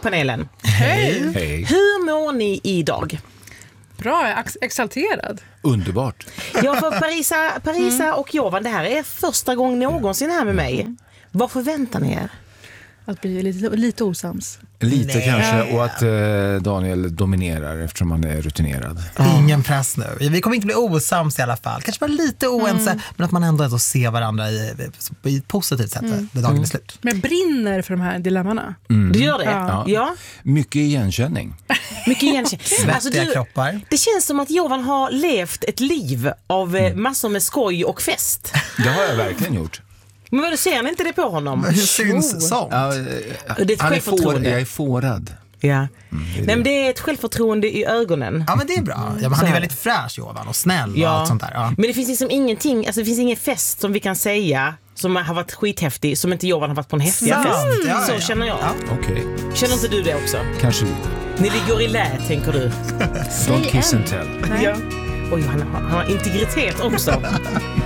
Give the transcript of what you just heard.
panelen. Hej. Hej. Hur mår ni idag? Bra, jag är exalterad. Underbart. Ja, för Parisa och Jovan, det här är första gången någonsin här med mig. Vad förväntar ni er? Att bli lite osams. Lite Nej. kanske, och att Daniel dominerar eftersom han är rutinerad. Ingen press nu. Vi kommer inte bli osams i alla fall. Kanske bara lite oense, men att man ändå ser varandra i ett positivt sätt när dagen är slut. Men jag brinner för de här dilemmana. Du gör det? Ja. Ja. Mycket igenkänning. Mycket igenkänning. Svettiga kroppar. Det känns som att Jovan har levt ett liv av massor med skoj och fest. Det har jag verkligen gjort. Men vad ser ni inte det på honom? Hur syns sånt? Det är ett självförtroende. Jag är fårad. Ja. Nej, men det är ett självförtroende i ögonen. Ja, men det är bra. Ja, men han är väldigt fräsch, Jovan, och snäll och allt sånt där. Ja. Men det finns liksom ingenting, alltså det finns ingen fest som vi kan säga som har varit skithäftig som inte Jovan har varit på en häftiga fest. Ja, så känner jag. Ja. Okej. Känner inte du det också? Kanske lite. Ni ligger i lä, tänker du? Don't kiss and tell. Ja. Oj, han har integritet också.